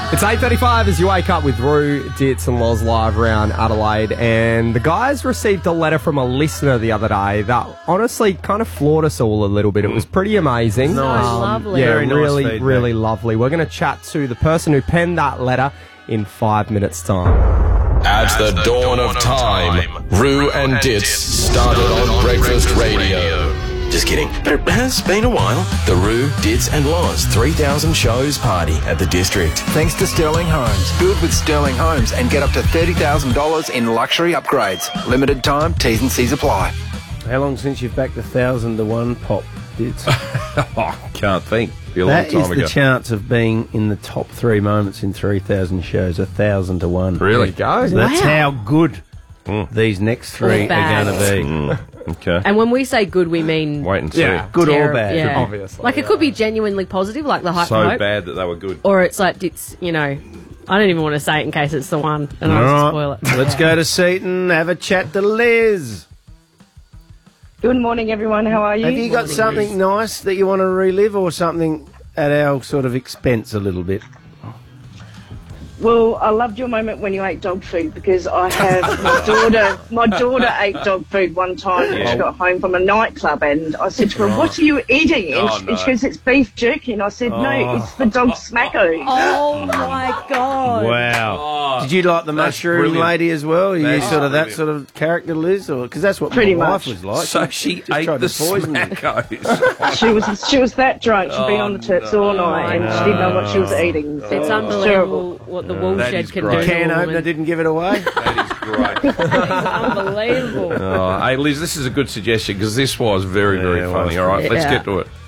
It's 8:35 as you wake up with Roo, Ditz and Loz live around Adelaide, and the guys received a letter from a listener the other day that honestly kind of floored us all a little bit. It was pretty amazing. Nice. Lovely. Yeah, Very nice really, feedback. really lovely. We're going to chat to the person who penned that letter in 5 minutes' time. At the dawn of time, Roo and Ditz started on Breakfast Radio. Just kidding, but it has been a while. The Roo, Ditz and Loz 3000 shows party at the District. Thanks to Sterling Homes. Build with Sterling Homes and get up to $30,000 in luxury upgrades. Limited time, T's and C's apply. How long since you've backed 1,000 to 1 pop, Ditz? Can't think. Be a long That time is ago. the chance of being in the top 3 moments in 3,000 shows, 1,000 to 1. Really? There you go. That's how good these next 3 are bad. going to be. Okay. And when we say good, we mean Wait and see. Yeah. Good or terri- bad. Yeah. Obviously, Like it could be genuinely positive, like the hype So for hope, bad that they were good. or it's like it's I don't even want to say it in case it's the one, and I'll just spoil it. Let's go to Seaton, have a chat to Liz. Good morning, everyone. How are you? Have you got something nice that you want to relive, or something at our sort of expense a little bit? Well, I loved your moment when you ate dog food because I have my daughter ate dog food one time when she got home from a nightclub, and I said to her, "What are you eating?" And she goes, "It's beef jerky." And I said, "No, it's the dog smacko." Oh my god! Wow. Did you like the mushroom brilliant. lady as well? Are you That's sort of that brilliant. sort of character, Liz? Because that's what Pretty my wife much. was like. So she just ate tried the to poison me. smackos. She was that drunk. She'd been on the tips all night, and she didn't know what she was eating. So It's unbelievable what the that woolshed is can great. do. Can to a opener woman. didn't give it away. That is great. It's unbelievable. Oh, hey, Liz, this is a good suggestion because this was very, very Yeah, it funny. was. All right, let's Yeah. get to it.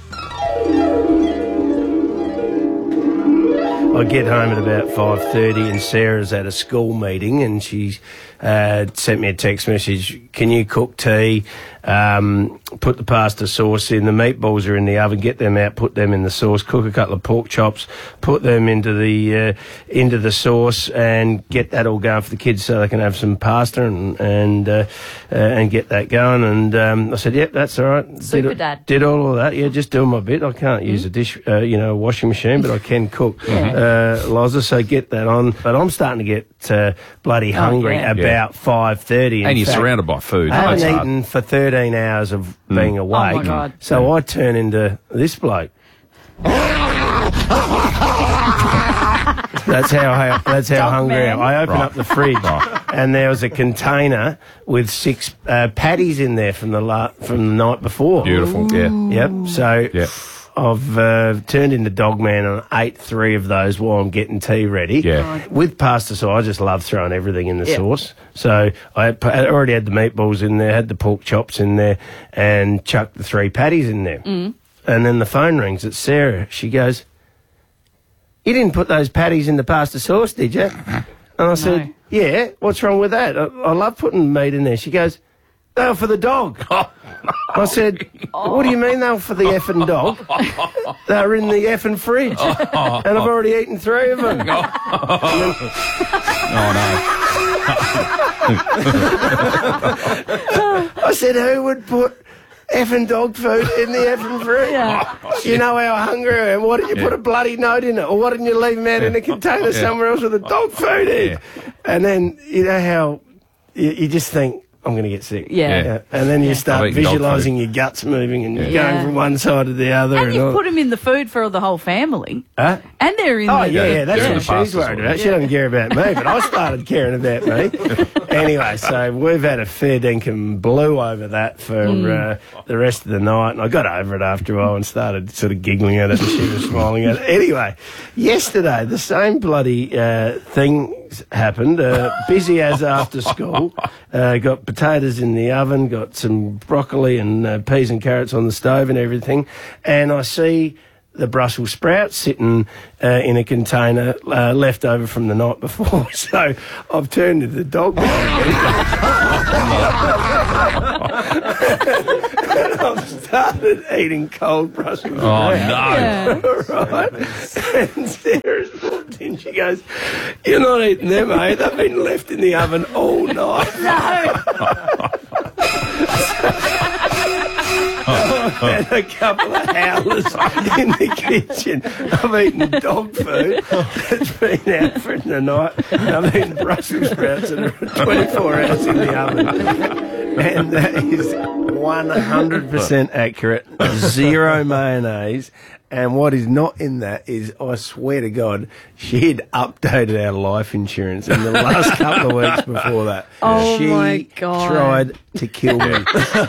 I get home at about 5:30 and Sarah's at a school meeting and she sent me a text message, can you cook tea, put the pasta sauce in, the meatballs are in the oven, get them out, put them in the sauce, cook a couple of pork chops, put them into the sauce and get that all going for the kids so they can have some pasta and get that going. And I said, yep, that's all right. Super Dad. Did all of that. Yeah, just doing my bit. I can't use a dish, a washing machine, but I can cook. Loza, so get that on. But I'm starting to get bloody hungry yeah. about 5:30. And you're surrounded by food. I haven't That's hard. eaten for 13 hours of being awake. Oh, my God. So I turn into this bloke. That's how hungry I am. I open up the fridge and there was a container with 6 patties in there from the night before. Beautiful, yeah. Yep. So Yeah. I've turned into Dogman and ate 3 of those while I'm getting tea ready. Yeah. With pasta sauce, I just love throwing everything in the sauce. So I already had the meatballs in there, had the pork chops in there, and chucked the 3 patties in there. And then the phone rings. It's Sarah. She goes, "You didn't put those patties in the pasta sauce, did you?" And I said, "Yeah, what's wrong with that? I love putting meat in there." She goes, "They were for the dog." I said, "What do you mean they were for the effing dog? They were in the effing fridge. And I've already eaten 3 of them." I said, "Who would put effing dog food in the effing fridge? You know how hungry I am. Why didn't you put a bloody note in it? Or why didn't you leave them out in a container somewhere else with the dog food in?" And then, you know how you just think, I'm going to get sick. Yeah. And then you start I've eaten dog visualising your guts moving and you're Yeah. going from one side to the other. And all. you've put them in the food for the whole family. Huh? And they're in Oh, the... yeah, that's Yeah. what she's Pasta worried sauce. about. She doesn't care about me, but I started caring about me. Anyway, so we've had a fair dinkum blue over that for the rest of the night, and I got over it after a while and started sort of giggling at it, and she was smiling at it. Anyway, yesterday, the same bloody thing happened. Busy as after school. Got potatoes in the oven, got some broccoli and peas and carrots on the stove and everything, and I see the Brussels sprouts sitting in a container left over from the night before. So I've turned into the dog again. And I've started eating cold Brussels sprouts. Right? And Sarah's walked in, she goes, "You're not eating them, eh? They've been left in the oven all night." I I've had a couple of howlers in the kitchen. I've eaten dog food that's been out for the night. I've eaten Brussels sprouts that are 24 hours in the oven. And that is 100% accurate. Zero mayonnaise. And what is not in that is, I swear to God, she had updated our life insurance in the last couple of weeks before that. Oh, she my God. tried to kill me. And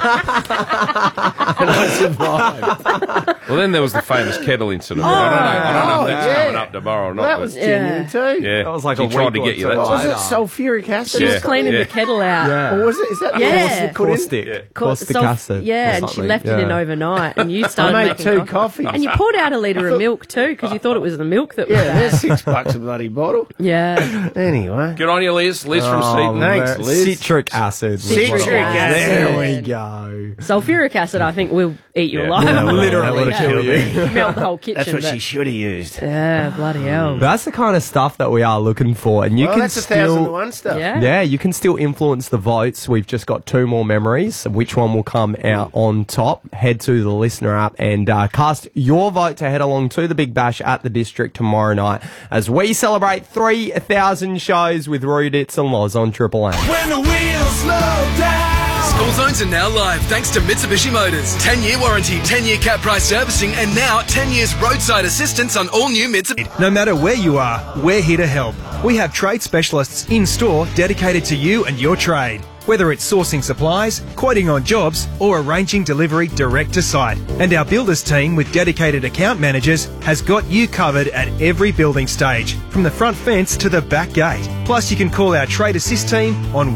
I survived. Well, then there was the famous kettle incident. I don't know if that's coming up tomorrow or not. That was genuine too. Yeah. That was like she a tried to week or get you two that later. Was time. it sulfuric acid? She was Yeah. cleaning the kettle out. Yeah. Or was it? Is that Yeah. Caustic. Caustic acid. Yeah, or and she something. left it in overnight, and you I started made making 2 coffees. And you poured out a litre of milk too, because you thought it was the milk that was Yeah, bad. there's $6 a bloody bottle. Yeah. Anyway. Good on you, Liz. Liz from Oh, Seaton. thanks, Liz. Citric acid. was Citric what it was. acid. There we go. Sulfuric acid, I think, will eat you Yeah. alive. Yeah, well, Literally that would've kill you. Melt the whole kitchen. That's what but- she should have used. Yeah, bloody hell. That's the kind of stuff that we are looking for, and you Well, can that's still. 1001 stuff. Yeah. Yeah, you can still influence the votes. We've just got 2 more memories. Which one will come out on top? Head to the listener app and cast your vote to head along to the Big Bash at the District tomorrow night as we celebrate 3,000 shows with Roo, Dits and Loz on Triple M. When the wheels slow down. School Zones are now live thanks to Mitsubishi Motors. 10-year warranty, 10-year cap price servicing, and now 10 years roadside assistance on all new Mitsubishi. No matter where you are, we're here to help. We have trade specialists in store dedicated to you and your trade. Whether it's sourcing supplies, quoting on jobs, or arranging delivery direct to site. And our builders team with dedicated account managers has got you covered at every building stage, from the front fence to the back gate. Plus you can call our Trade Assist team on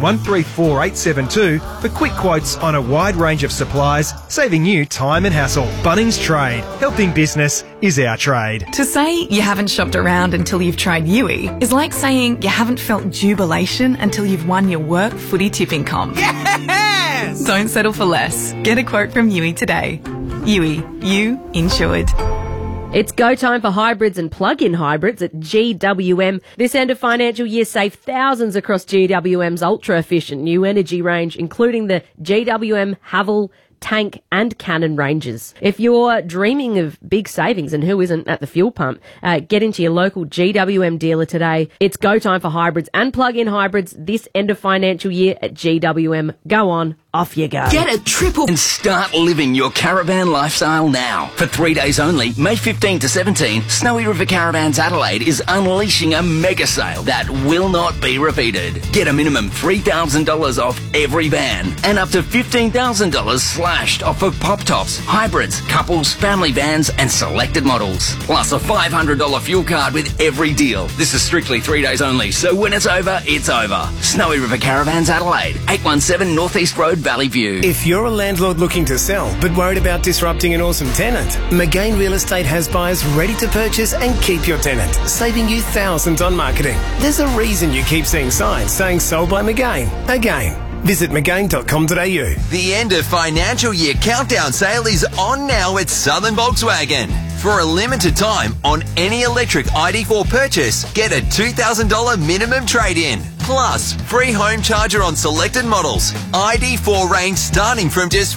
134872 for quick quotes on a wide range of supplies, saving you time and hassle. Bunnings Trade. Helping business is our trade. To say you haven't shopped around until you've tried Yui is like saying you haven't felt jubilation until you've won your work footy tipping comp. Yes! Don't settle for less. Get a quote from Yui today. Yui, you insured. It's go time for hybrids and plug-in hybrids at GWM. This end of financial year, save thousands across GWM's ultra-efficient new energy range, including the GWM Havel, Tank and Cannon ranges. If you're dreaming of big savings, and who isn't at the fuel pump, get into your local GWM dealer today. It's go time for hybrids and plug-in hybrids this end of financial year at GWM. Go on, off you go. Get a triple and start living your caravan lifestyle now. For 3 days only, May 15 to 17, Snowy River Caravans Adelaide is unleashing a mega sale that will not be repeated. Get a minimum $3,000 off every van and up to $15,000 slashed off of pop tops, hybrids, couples, family vans and selected models. Plus a $500 fuel card with every deal. This is strictly 3 days only, so when it's over, it's over. Snowy River Caravans Adelaide, 817 North East Road, Valley View. If you're a landlord looking to sell but worried about disrupting an awesome tenant, McGain Real Estate has buyers ready to purchase and keep your tenant, saving you thousands on marketing. There's a reason you keep seeing signs saying sold by McGain. Again. Visit McGain.com.au. The end of financial year countdown sale is on now at Southern Volkswagen. For a limited time, on any electric ID4 purchase, get a $2,000 minimum trade-in. Plus, free home charger on selected models. ID4 range starting from just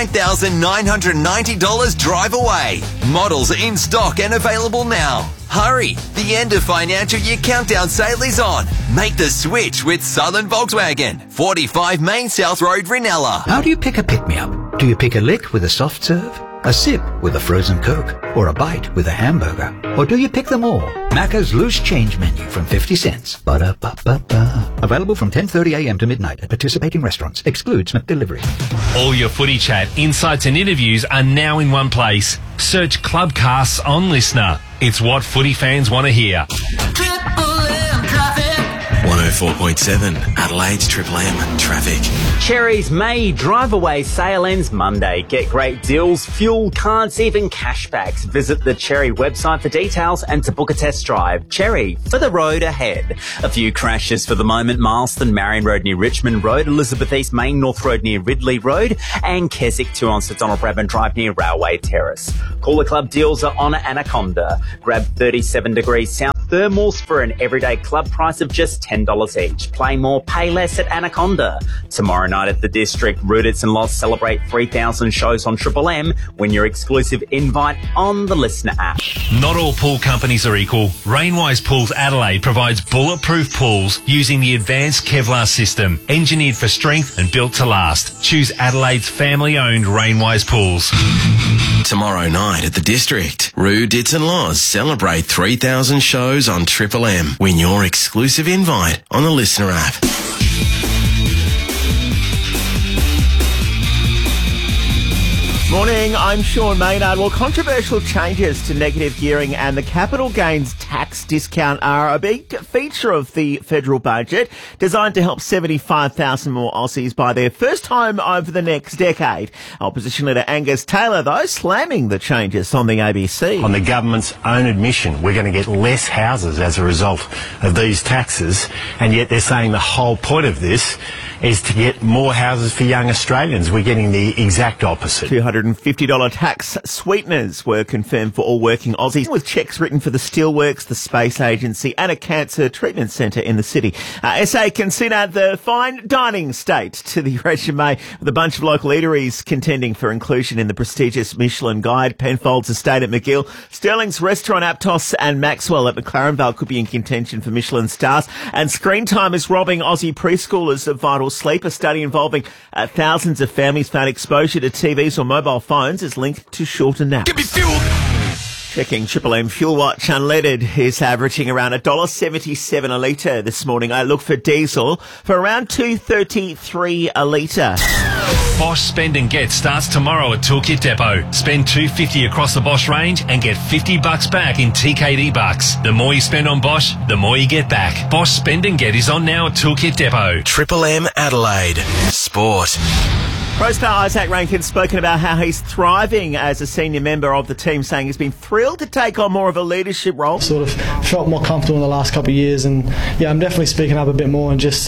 $59,990 drive away. Models in stock and available now. Hurry! The end of financial year countdown sale is on. Make the switch with Southern Volkswagen. 45 Main South Road, Ranella. How do you pick a pick-me-up? Do you pick a lick with a soft serve? A sip with a frozen Coke? Or a bite with a hamburger? Or do you pick them all? Macca's loose change menu from 50 cents. Ba-da-ba-ba-ba. Available from 10:30 a.m. to midnight at participating restaurants. Excludes McDelivery. All your footy chat, insights and interviews are now in one place. Search Clubcasts on Listener. It's what footy fans want to hear. 104.7 Adelaide's Triple M traffic. Cherry's May drive away sale ends Monday. Get great deals, fuel, cards, even cashbacks. Visit the Cherry website for details and to book a test drive. Cherry, for the road ahead. A few crashes for the moment. Marston, Marion Road near Richmond Road, Elizabeth East Main North Road near Ridley Road, and Keswick to on Sir Donald Bradman Drive near Railway Terrace. Call the club deals are on Anaconda. Grab 37 degrees south. thermals for an everyday club price of just $10 each. Play more, pay less at Anaconda. Tomorrow night at the District, Rudits and Loz celebrate 3,000 shows on Triple M. Win your exclusive invite on the Listener app. Not all pool companies are equal. Rainwise Pools Adelaide provides bulletproof pools using the advanced Kevlar system, engineered for strength and built to last. Choose Adelaide's family-owned Rainwise Pools. Tomorrow night at the District, Roo, Dits and Loz celebrate 3,000 shows on Triple M. Win your exclusive invite on the Listener app. Morning, I'm Sean Maynard. Well, controversial changes to negative gearing and the capital gains tax discount are a big feature of the federal budget, designed to help 75,000 more Aussies buy their first home over the next decade. Opposition leader Angus Taylor, though, slamming the changes on the ABC. On the government's own admission, we're going to get less houses as a result of these taxes, and yet they're saying the whole point of this is to get more houses for young Australians. We're getting the exact opposite. $250 tax sweeteners were confirmed for all working Aussies, with cheques written for the Steelworks, the Space Agency and a cancer treatment centre in the city. SA consider the fine dining state to the resume, with a bunch of local eateries contending for inclusion in the prestigious Michelin Guide. Penfolds Estate at McGill, Sterling's Restaurant Aptos and Maxwell at McLaren Vale could be in contention for Michelin stars. And screen time is robbing Aussie preschoolers of vital sleep. A study involving thousands of families found exposure to TVs or mobile phones is linked to shorter naps. Give me fuel! Checking Triple M Fuel Watch, unleaded is averaging around $1.77 a litre this morning. I look for diesel for around $2.33 a litre. Bosch Spend and Get starts tomorrow at Toolkit Depot. Spend $2.50 across the Bosch range and get $50 back in TKD bucks. The more you spend on Bosch, the more you get back. Bosch Spend and Get is on now at Toolkit Depot. Triple M Adelaide. Sport. Pro star Isaac Rankin's spoken about how he's thriving as a senior member of the team, saying he's been thrilled to take on more of a leadership role. Sort of felt more comfortable in the last couple of years, and yeah, I'm definitely speaking up a bit more and just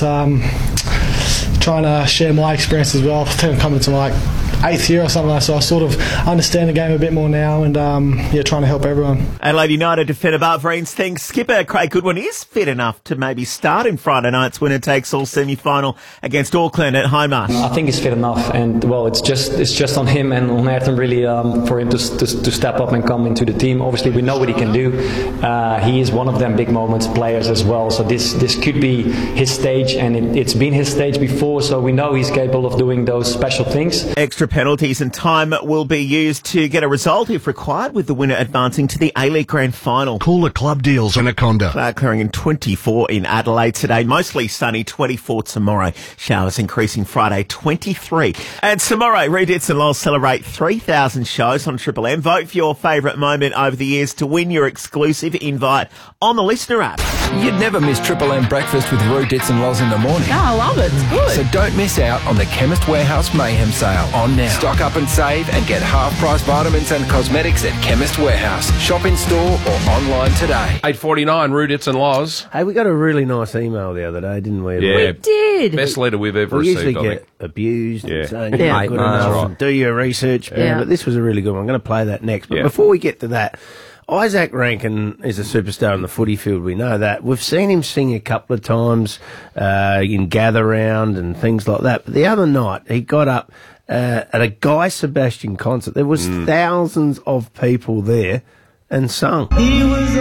trying to share my experience as well. I think I'm coming to my 8th year or something like that, so I sort of understand the game a bit more now and trying to help everyone. Adelaide United defender Bart Vreens thinks skipper Craig Goodwin is fit enough to maybe start in Friday night's winner-takes-all semi-final against Auckland at Hindmarsh. I think he's fit enough, and well, it's just on him and on Ayrton really for him to step up and come into the team. Obviously, we know what he can do. He is one of them big moments players as well, so this could be his stage, and it's been his stage before, so we know he's capable of doing those special things. Extra penalties and time will be used to get a result if required, with the winner advancing to the A-League Grand Final. Cooler club deals, Anaconda. Cloud clearing in 24 in Adelaide today, mostly sunny, 24 tomorrow. Showers increasing Friday, 23. And tomorrow, Redits and Loz celebrate 3,000 shows on Triple M. Vote for your favourite moment over the years to win your exclusive invite on the Listener app. You'd never miss Triple M breakfast with Roo, Dits and Loz in the morning. Oh, I love it. It's good. So don't miss out on the Chemist Warehouse Mayhem sale on now. Stock up and save and get half-price vitamins and cosmetics at Chemist Warehouse. Shop in store or online today. 8:49, Roo, Dits and Loz. Hey, we got a really nice email the other day, didn't we? Yeah. We did. Best letter we've ever We received, usually I get think. abused and saying, Yeah. "You're not good enough, Right. and do your research." Yeah. But this was a really good one. I'm going to play that next. But Yeah. before we get to that, Isaac Rankin is a superstar in the footy field. We know that. We've seen him sing a couple of times in Gather Round and things like that. But the other night, he got up at a Guy Sebastian concert. There was thousands of people there and sung. He was